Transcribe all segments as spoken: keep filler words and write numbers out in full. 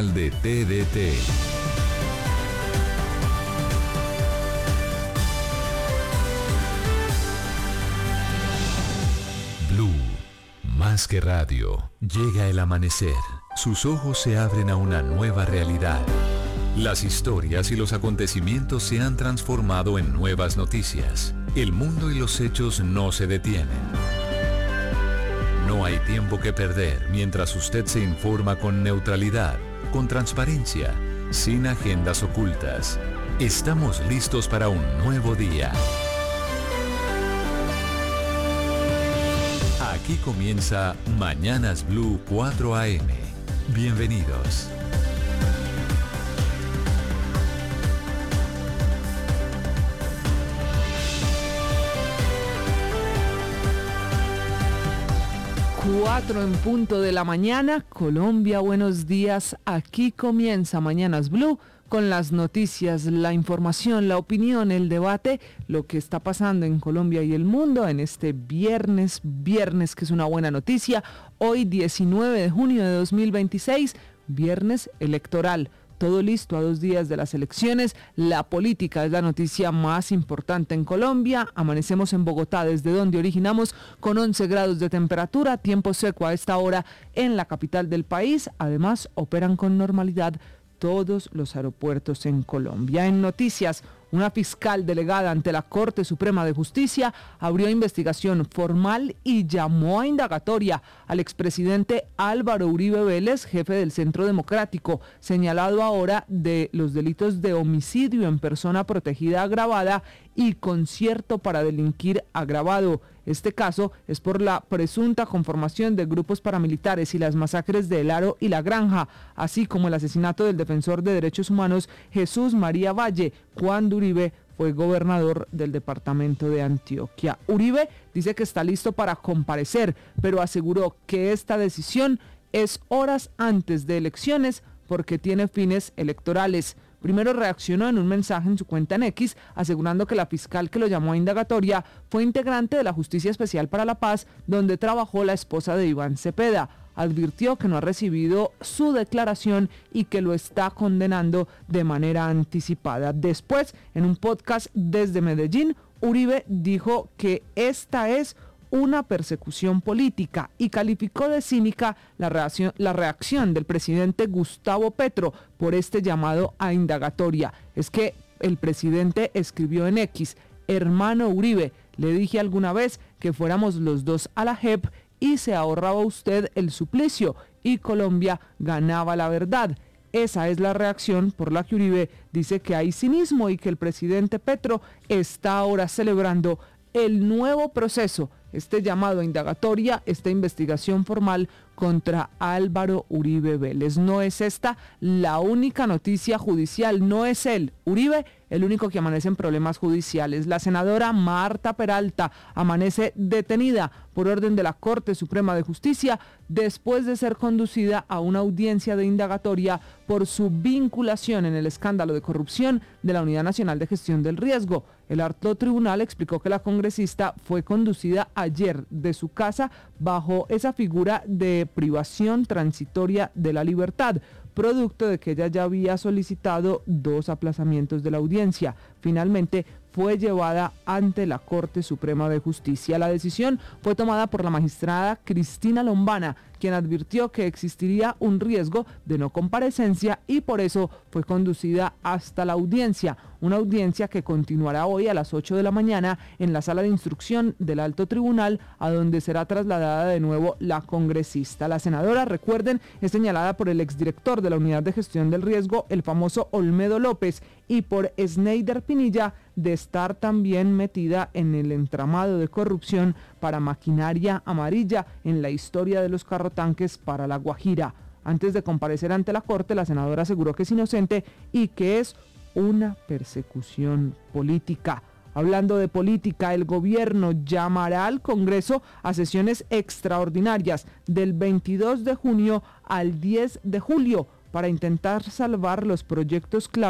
oficial de T D T. Blue, más que radio, llega el amanecer. Sus ojos se abren a una nueva realidad. Las historias y los acontecimientos se han transformado en nuevas noticias. El mundo y los hechos no se detienen. No hay tiempo que perder mientras usted se informa con neutralidad, con transparencia, sin agendas ocultas. Estamos listos para un nuevo día. Aquí comienza Mañanas Blue cuatro A M. Bienvenidos. Cuatro en punto de la mañana, Colombia, buenos días. Aquí comienza Mañanas Blue con las noticias, la información, la opinión, el debate, lo que está pasando en Colombia y el mundo en este viernes, viernes que es una buena noticia. Hoy diecinueve de junio de dos mil veintiséis, viernes electoral. Todo listo a dos días de las elecciones. La política es la noticia más importante en Colombia. Amanecemos en Bogotá, desde donde originamos, con once grados de temperatura, tiempo seco a esta hora en la capital del país. Además, operan con normalidad todos los aeropuertos en Colombia. En noticias, una fiscal delegada ante la Corte Suprema de Justicia abrió investigación formal y llamó a indagatoria al expresidente Álvaro Uribe Vélez, jefe del Centro Democrático, señalado ahora de los delitos de homicidio en persona protegida agravada y concierto para delinquir agravado. Este caso es por la presunta conformación de grupos paramilitares y las masacres de El Aro y La Granja, así como el asesinato del defensor de derechos humanos Jesús María Valle, cuando Uribe fue gobernador del departamento de Antioquia. Uribe dice que está listo para comparecer, pero aseguró que esta decisión es horas antes de elecciones porque tiene fines electorales. Primero reaccionó en un mensaje en su cuenta en X, asegurando que la fiscal que lo llamó a indagatoria fue integrante de la Justicia Especial para la Paz, donde trabajó la esposa de Iván Cepeda. Advirtió que no ha recibido su declaración y que lo está condenando de manera anticipada. Después, en un podcast desde Medellín, Uribe dijo que esta es una persecución política y calificó de cínica la reacción, la reacción del presidente Gustavo Petro por este llamado a indagatoria. Es que el presidente escribió en X: hermano Uribe, le dije alguna vez que fuéramos los dos a la J E P y se ahorraba usted el suplicio y Colombia ganaba la verdad. Esa es la reacción por la que Uribe dice que hay cinismo y que el presidente Petro está ahora celebrando el nuevo proceso, este llamado a indagatoria, esta investigación formal contra Álvaro Uribe Vélez. No es esta la única noticia judicial, no es él, Uribe, el único que amanece en problemas judiciales. La senadora Marta Peralta amanece detenida por orden de la Corte Suprema de Justicia después de ser conducida a una audiencia de indagatoria por su vinculación en el escándalo de corrupción de la Unidad Nacional de Gestión del Riesgo. El alto tribunal explicó que la congresista fue conducida ayer de su casa bajo esa figura de privación transitoria de la libertad, producto de que ella ya había solicitado dos aplazamientos de la audiencia. Finalmente fue llevada ante la Corte Suprema de Justicia. La decisión fue tomada por la magistrada Cristina Lombana, quien advirtió que existiría un riesgo de no comparecencia y por eso fue conducida hasta la audiencia, una audiencia que continuará hoy a las ocho de la mañana en la sala de instrucción del Alto Tribunal, a donde será trasladada de nuevo la congresista. La senadora, recuerden, es señalada por el exdirector de la Unidad de Gestión del Riesgo, el famoso Olmedo López, y por Sneider Pinilla de estar también metida en el entramado de corrupción para maquinaria amarilla en la historia de los carrotanques para La Guajira. Antes de comparecer ante la Corte, la senadora aseguró que es inocente y que es una persecución política. Hablando de política, el gobierno llamará al Congreso a sesiones extraordinarias del veintidós de junio al diez de julio para intentar salvar los proyectos claves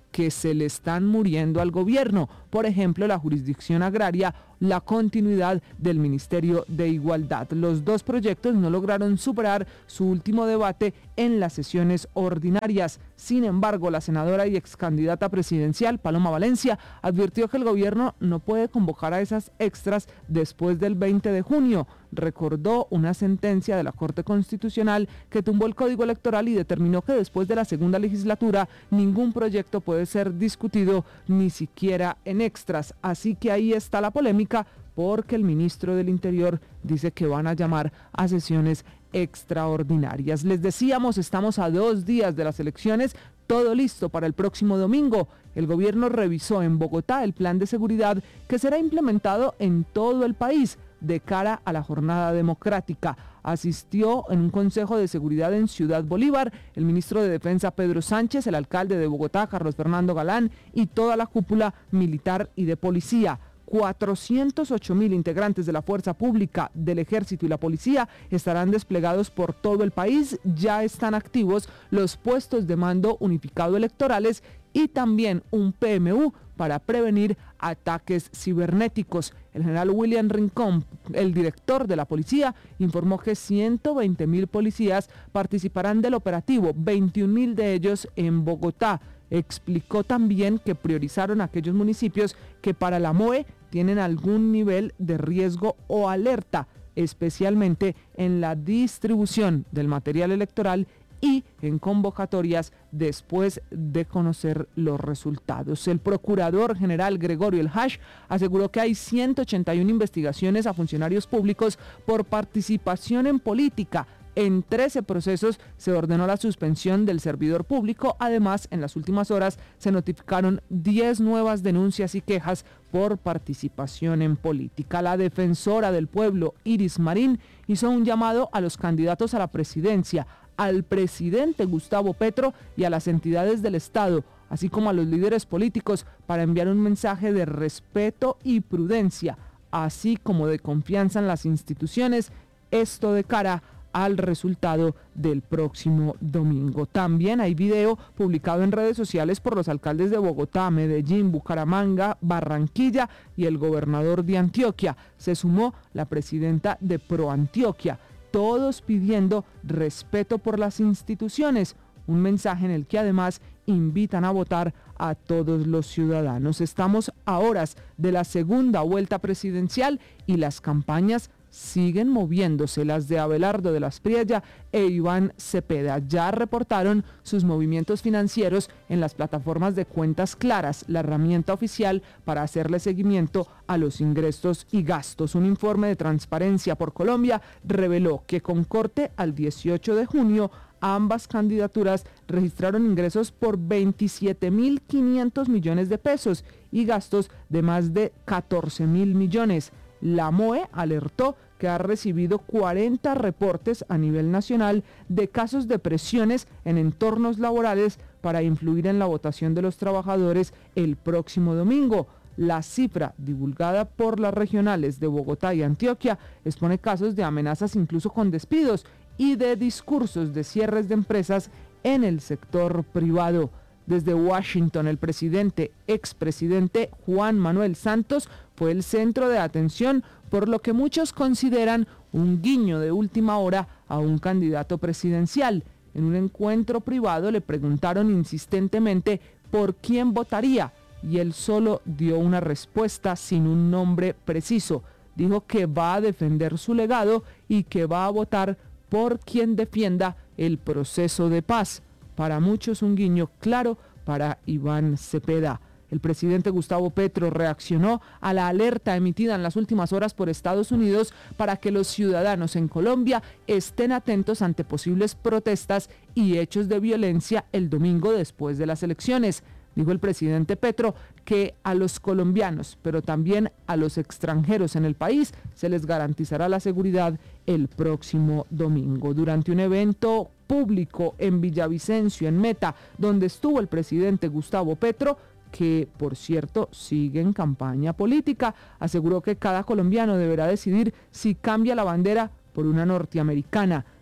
que se le están muriendo al gobierno. Por ejemplo, la jurisdicción agraria, la continuidad del Ministerio de Igualdad. Los dos proyectos no lograron superar su último debate en las sesiones ordinarias. Sin embargo, la senadora y ex candidata presidencial, Paloma Valencia, advirtió que el gobierno no puede convocar a esas extras después del veinte de junio. Recordó una sentencia de la Corte Constitucional que tumbó el Código Electoral y determinó que después de la segunda legislatura ningún proyecto puede ser discutido ni siquiera en extras. Así que ahí está la polémica, porque el ministro del Interior dice que van a llamar a sesiones extraordinarias. Les decíamos, estamos a dos días de las elecciones, todo listo para el próximo domingo. El gobierno revisó en Bogotá el plan de seguridad que será implementado en todo el país de cara a la jornada democrática. Asistió en un consejo de seguridad en Ciudad Bolívar el ministro de Defensa Pedro Sánchez, el alcalde de Bogotá Carlos Fernando Galán y toda la cúpula militar y de policía. cuatrocientos ocho mil integrantes de la fuerza pública, del ejército y la policía estarán desplegados por todo el país. Ya están activos los puestos de mando unificado electorales y también un P M U para prevenir ataques cibernéticos. El general William Rincón, el director de la policía, informó que ciento veinte mil policías participarán del operativo, veintiún mil de ellos en Bogotá. Explicó también que priorizaron aquellos municipios que para la M O E tienen algún nivel de riesgo o alerta, especialmente en la distribución del material electoral y en convocatorias después de conocer los resultados. El procurador general Gregorio El Hash aseguró que hay ciento ochenta y una investigaciones a funcionarios públicos por participación en política. En trece procesos se ordenó la suspensión del servidor público. Además, en las últimas horas se notificaron diez nuevas denuncias y quejas por participación en política. La defensora del pueblo, Iris Marín, hizo un llamado a los candidatos a la presidencia, al presidente Gustavo Petro y a las entidades del Estado, así como a los líderes políticos, para enviar un mensaje de respeto y prudencia, así como de confianza en las instituciones, esto de cara al resultado del próximo domingo. También hay video publicado en redes sociales por los alcaldes de Bogotá, Medellín, Bucaramanga, Barranquilla y el gobernador de Antioquia. Se sumó la presidenta de ProAntioquia, todos pidiendo respeto por las instituciones, un mensaje en el que además invitan a votar a todos los ciudadanos. Estamos a horas de la segunda vuelta presidencial y las campañas siguen moviéndose. Las de Abelardo de la Espriella e Iván Cepeda ya reportaron sus movimientos financieros en las plataformas de Cuentas Claras, la herramienta oficial para hacerle seguimiento a los ingresos y gastos. Un informe de Transparencia por Colombia reveló que con corte al dieciocho de junio, ambas candidaturas registraron ingresos por veintisiete mil quinientos millones de pesos y gastos de más de catorce mil millones. La M O E alertó que ha recibido cuarenta reportes a nivel nacional de casos de presiones en entornos laborales para influir en la votación de los trabajadores el próximo domingo. La cifra divulgada por las regionales de Bogotá y Antioquia expone casos de amenazas incluso con despidos y de discursos de cierres de empresas en el sector privado. Desde Washington, el presidente, expresidente Juan Manuel Santos fue el centro de atención, por lo que muchos consideran un guiño de última hora a un candidato presidencial. En un encuentro privado le preguntaron insistentemente por quién votaría y él solo dio una respuesta sin un nombre preciso. Dijo que va a defender su legado y que va a votar por quien defienda el proceso de paz. Para muchos un guiño claro para Iván Cepeda. El presidente Gustavo Petro reaccionó a la alerta emitida en las últimas horas por Estados Unidos para que los ciudadanos en Colombia estén atentos ante posibles protestas y hechos de violencia el domingo después de las elecciones. Dijo el presidente Petro que a los colombianos, pero también a los extranjeros en el país, se les garantizará la seguridad el próximo domingo. Durante un evento público en Villavicencio, en Meta, donde estuvo el presidente Gustavo Petro, que por cierto sigue en campaña política, aseguró que cada colombiano deberá decidir si cambia la bandera por una norteamericana.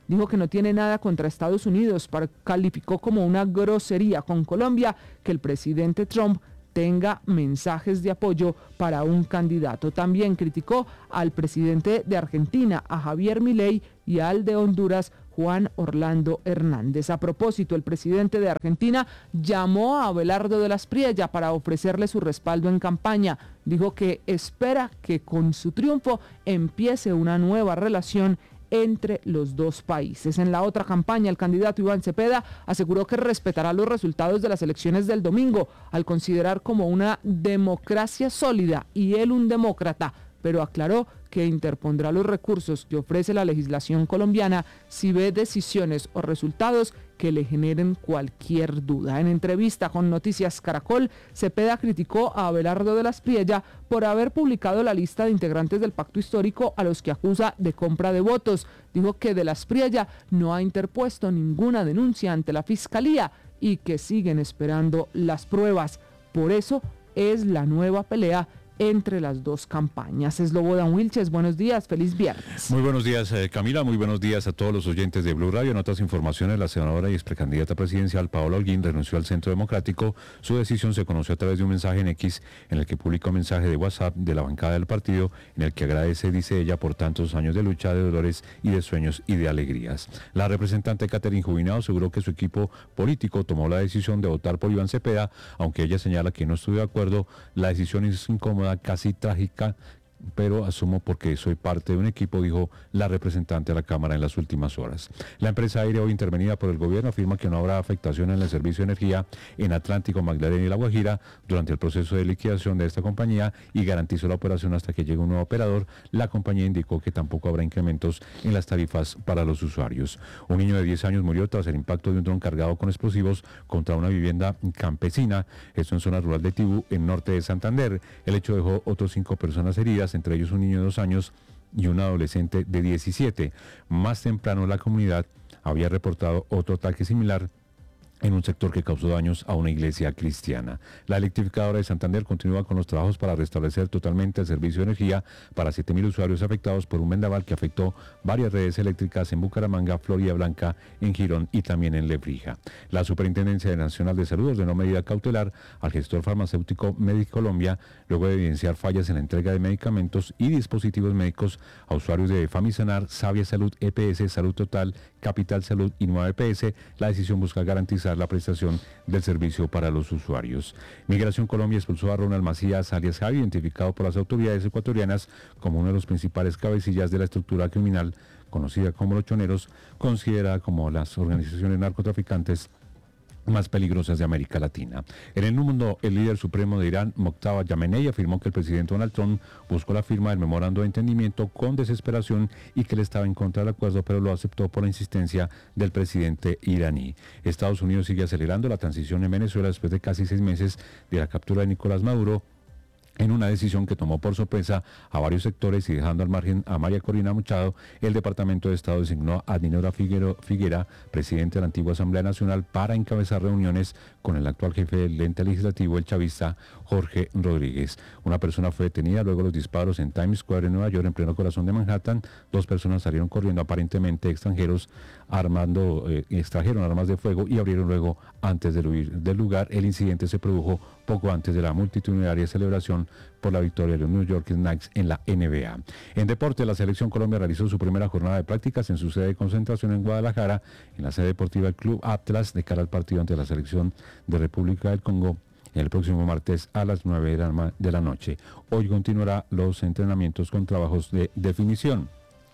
dijo que no tiene nada contra Estados Unidos, pero calificó como una grosería con Colombia que el presidente Trump tenga mensajes de apoyo para un candidato. También criticó al presidente de Argentina, a Javier Milei, y al de Honduras, Juan Orlando Hernández. A propósito, el presidente de Argentina llamó a Abelardo de la Espriella para ofrecerle su respaldo en campaña. Dijo que espera que con su triunfo empiece una nueva relación entre los dos países. En la otra campaña, el candidato Iván Cepeda aseguró que respetará los resultados de las elecciones del domingo, al considerar como una democracia sólida y él un demócrata, pero aclaró que interpondrá los recursos que ofrece la legislación colombiana si ve decisiones o resultados que le generen cualquier duda. En entrevista con Noticias Caracol, Cepeda criticó a Abelardo de la Espriella por haber publicado la lista de integrantes del pacto histórico a los que acusa de compra de votos. Dijo que de la Espriella no ha interpuesto ninguna denuncia ante la Fiscalía y que siguen esperando las pruebas. Por eso es la nueva pelea entre las dos campañas. Slobodan Wilches, buenos días, feliz viernes. Muy buenos días, eh, Camila, muy buenos días a todos los oyentes de Blue Radio. En otras informaciones, la senadora y ex precandidata presidencial Paola Holguín renunció al Centro Democrático. Su decisión se conoció a través de un mensaje en X en el que publica un mensaje de WhatsApp de la bancada del partido en el que agradece, dice ella, por tantos años de lucha, de dolores y de sueños y de alegrías. La representante Catherine Jubinado aseguró que su equipo político tomó la decisión de votar por Iván Cepeda, aunque ella señala que no estuvo de acuerdo. La decisión es incómoda, casi trágica, pero asumo porque soy parte de un equipo, dijo la representante a la Cámara en las últimas horas. La empresa aérea hoy intervenida por el gobierno afirma que no habrá afectación en el servicio de energía en Atlántico, Magdalena y La Guajira durante el proceso de liquidación de esta compañía y garantizó la operación hasta que llegue un nuevo operador. La compañía indicó que tampoco habrá incrementos en las tarifas para los usuarios. Un niño de diez años murió tras el impacto de un dron cargado con explosivos contra una vivienda campesina, esto en zona rural de Tibú, en norte de Santander. El hecho dejó otros cinco personas heridas, entre ellos un niño de dos años y un adolescente de diecisiete. Más temprano la comunidad había reportado otro ataque similar en un sector que causó daños a una iglesia cristiana. La electrificadora de Santander continúa con los trabajos para restablecer totalmente el servicio de energía para siete mil usuarios afectados por un vendaval que afectó varias redes eléctricas en Bucaramanga, Florida Blanca, en Girón y también en Lebrija. La Superintendencia Nacional de Salud ordenó medida cautelar al gestor farmacéutico Medicolombia luego de evidenciar fallas en la entrega de medicamentos y dispositivos médicos a usuarios de Famisanar, Sabia Salud, E P S, Salud Total, Capital Salud y Nueva E P S. La decisión busca garantizar la prestación del servicio para los usuarios. Migración Colombia expulsó a Ronald Macías, alias Javi, identificado por las autoridades ecuatorianas como uno de los principales cabecillas de la estructura criminal conocida como los choneros, considerada como las organizaciones narcotraficantes más peligrosas de América Latina. En el mundo, el líder supremo de Irán, Mojtaba Khamenei, afirmó que el presidente Donald Trump buscó la firma del memorando de entendimiento con desesperación y que él estaba en contra del acuerdo, pero lo aceptó por la insistencia del presidente iraní. Estados Unidos sigue acelerando la transición en Venezuela después de casi seis meses de la captura de Nicolás Maduro, en una decisión que tomó por sorpresa a varios sectores y dejando al margen a María Corina Machado. El Departamento de Estado designó a Dinora Figuero, Figuera, presidente de la antigua Asamblea Nacional, para encabezar reuniones con el actual jefe del ente legislativo, el chavista Jorge Rodríguez. Una persona fue detenida luego de los disparos en Times Square en Nueva York, en pleno corazón de Manhattan. Dos personas salieron corriendo, aparentemente extranjeros, armando, eh, extrajeron armas de fuego y abrieron luego antes de huir del lugar. El incidente se produjo poco antes de la multitudinaria celebración por la victoria de los New York Knicks en la N B A. En deporte, la Selección Colombia realizó su primera jornada de prácticas en su sede de concentración en Guadalajara, en la sede deportiva del Club Atlas, de cara al partido ante la Selección de República del Congo el próximo martes a las nueve de la noche. Hoy continuará los entrenamientos con trabajos de definición.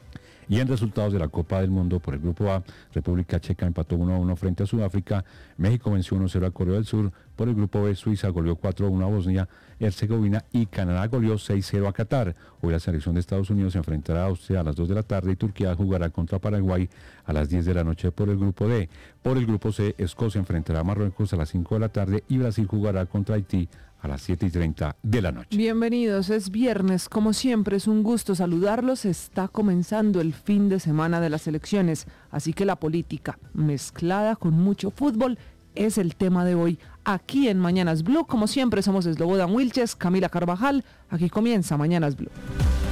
Y en resultados de la Copa del Mundo por el Grupo A, República Checa empató uno a uno frente a Sudáfrica, México venció uno a cero a Corea del Sur, por el Grupo B, Suiza goleó cuatro a uno a Bosnia Herzegovina y Canadá goleó seis a cero a Qatar. Hoy la selección de Estados Unidos se enfrentará a Austria a las dos de la tarde y Turquía jugará contra Paraguay a las diez de la noche por el Grupo D. Por el Grupo C, Escocia enfrentará a Marruecos a las cinco de la tarde y Brasil jugará contra Haití a las siete y treinta de la noche. Bienvenidos, es viernes, como siempre es un gusto saludarlos. Está comenzando el fin de semana de las elecciones, así que la política mezclada con mucho fútbol es el tema de hoy aquí en Mañanas Blue. Como siempre somos Slobodan Wilches, Camila Carvajal, aquí comienza Mañanas Blue.